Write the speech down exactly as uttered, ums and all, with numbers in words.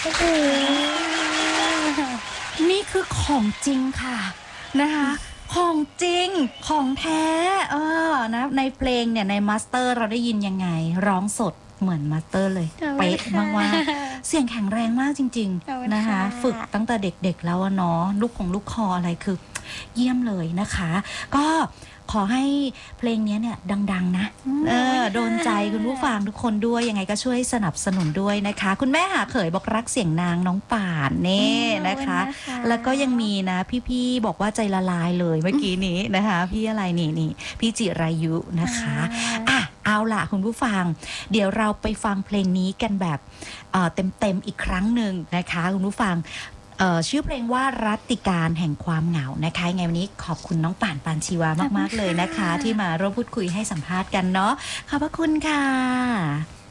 โอ้โหนี่คือของจริงค่ะนะคะของจริงของแท้เออนะในเพลงเนี่ยในมาสเตอร์เราได้ยินยังไงร้องสดเหมือนมาสเตอร์เลยเป๊ะมากว่าเสียงแข็งแรงมากจริงๆนะคะฝึกตั้งแต่เด็กๆแล้วเนาะลูกของลูกคออะไรคือเยี่ยมเลยนะคะก็ขอให้เพลงนี้เนี่ยดังๆนะเออโดนใจคุณผู้ฟังทุกคนด้วยยังไงก็ช่วยสนับสนุนด้วยนะคะคุณแม่หาเขยบอกรักเสียงนางน้องป่านนี่นะคะแล้วก็ยังมีนะพี่ๆบอกว่าใจละลายเลยเมื่อกี้นี้นะคะพี่อะไรนี่นี่พี่จิรายุนะคะอ่ะเอาล่ะคุณผู้ฟังเดี๋ยวเราไปฟังเพลงนี้กันแบบเต็มๆอีกครั้งหนึ่งนะคะคุณผู้ฟังชื่อเพลงว่ารัตติการแห่งความเหงานะคะไงวันนี้ขอบคุณน้องป่านปานชีวามากๆเลยนะคะที่มาร่วมพูดคุยให้สัมภาษณ์กันเนาะขอบพระคุณค่ะ